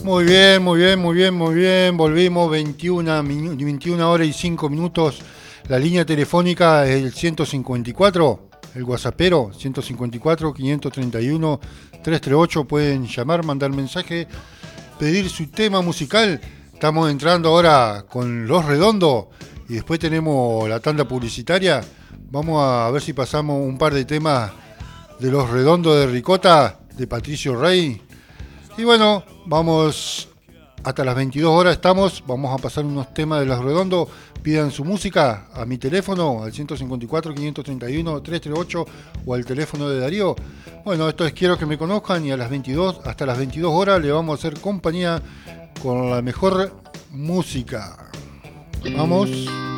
Muy bien, muy bien, muy bien, muy bien. Volvimos 21 horas y 5 minutos. La línea telefónica es el 154, el WhatsAppero, 154-531-338. Pueden llamar, mandar mensaje, pedir su tema musical. Estamos entrando ahora con Los Redondos y después tenemos la tanda publicitaria. Vamos a ver si pasamos un par de temas de Los Redondos de Ricota, de Patricio Rey. Y bueno, vamos hasta las 22 horas estamos, vamos a pasar unos temas de Los Redondos. Pidan su música a mi teléfono, al 154-531-338 o al teléfono de Darío. Bueno, esto es Quiero que me conozcan y a las 22, hasta las 22 horas le vamos a hacer compañía con la mejor música. Vamos.